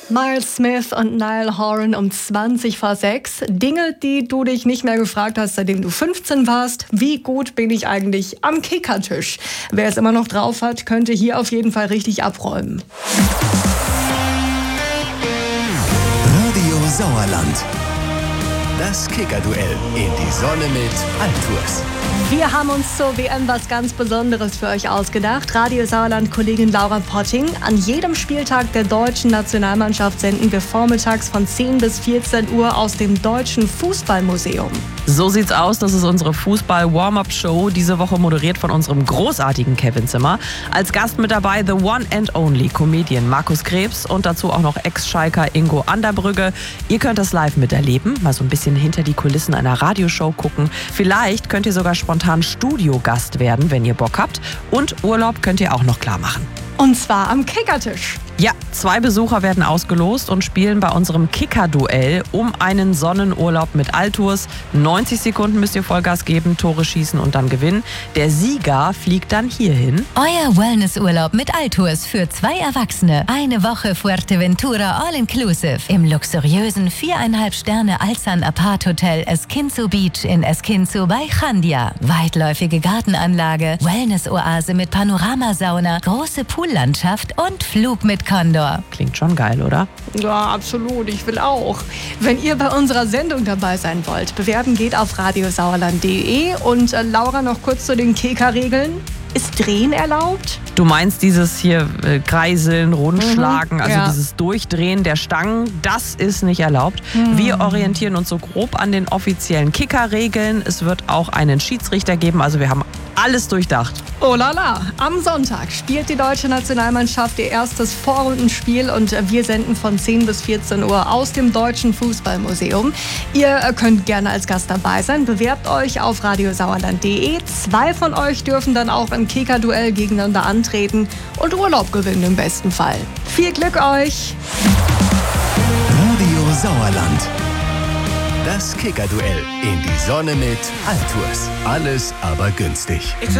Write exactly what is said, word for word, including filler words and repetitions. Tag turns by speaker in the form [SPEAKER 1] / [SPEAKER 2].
[SPEAKER 1] Miles Smith und Niall Horan um zwanzig vor sechs. Dinge, die du dich nicht mehr gefragt hast, seitdem du fünfzehn warst. Wie gut bin ich eigentlich am Kickertisch? Wer es immer noch drauf hat, könnte hier auf jeden Fall richtig abräumen.
[SPEAKER 2] Radio Sauerland. Das Kickerduell in die Sonne mit Altours.
[SPEAKER 1] Wir haben uns zur W M was ganz Besonderes für euch ausgedacht. Radio Sauerland-Kollegin Laura Potting. An jedem Spieltag der deutschen Nationalmannschaft senden wir vormittags von zehn bis vierzehn Uhr aus dem Deutschen Fußballmuseum.
[SPEAKER 3] So sieht's aus, das ist unsere Fußball-Warm-Up-Show, diese Woche moderiert von unserem großartigen Kevin Zimmer. Als Gast mit dabei the one and only Comedian Markus Krebs und dazu auch noch Ex-Schalker Ingo Anderbrügge. Ihr könnt das live miterleben, mal so ein bisschen hinter die Kulissen einer Radioshow gucken. Vielleicht könnt ihr sogar spontan Studiogast werden, wenn ihr Bock habt. Und Urlaub könnt ihr auch noch klar machen.
[SPEAKER 1] Und zwar am Kickertisch.
[SPEAKER 3] Ja, zwei Besucher werden ausgelost und spielen bei unserem Kicker-Duell um einen Sonnenurlaub mit Altours. neunzig Sekunden müsst ihr Vollgas geben, Tore schießen und dann gewinnen. Der Sieger fliegt dann hierhin.
[SPEAKER 4] Euer Wellnessurlaub mit Altours für zwei Erwachsene. Eine Woche Fuerteventura All-Inclusive im luxuriösen viereinhalb Sterne Alsan Apart Hotel Esquinzo Beach in Esquinzo bei Chandia. Weitläufige Gartenanlage, Wellness-Oase mit Panoramasauna, große Poollandschaft und Flug mit Condor.
[SPEAKER 3] Klingt schon geil, oder?
[SPEAKER 1] Ja, absolut. Ich will auch. Wenn ihr bei unserer Sendung dabei sein wollt, bewerben geht auf radiosauerland punkt de. Und äh, Laura, noch kurz zu den Kicker-Regeln. Ist Drehen erlaubt?
[SPEAKER 3] Du meinst dieses hier äh, Kreiseln, Rundschlagen,
[SPEAKER 1] Mhm,
[SPEAKER 3] also
[SPEAKER 1] ja.
[SPEAKER 3] dieses Durchdrehen der Stangen, das ist nicht erlaubt.
[SPEAKER 1] Mhm.
[SPEAKER 3] Wir orientieren uns so grob an den offiziellen Kicker-Regeln. Es wird auch einen Schiedsrichter geben, also wir haben alles durchdacht.
[SPEAKER 1] Oh la la. Am Sonntag spielt die deutsche Nationalmannschaft ihr erstes Vorrundenspiel und wir senden von zehn bis vierzehn Uhr aus dem Deutschen Fußballmuseum. Ihr könnt gerne als Gast dabei sein. Bewerbt euch auf radiosauerland punkt de. Zwei von euch dürfen dann auch im Kicker-Duell gegeneinander antreten und Urlaub gewinnen im besten Fall. Viel Glück euch!
[SPEAKER 2] Radio Sauerland. Das Kickerduell in die Sonne mit Altours. Alles aber günstig.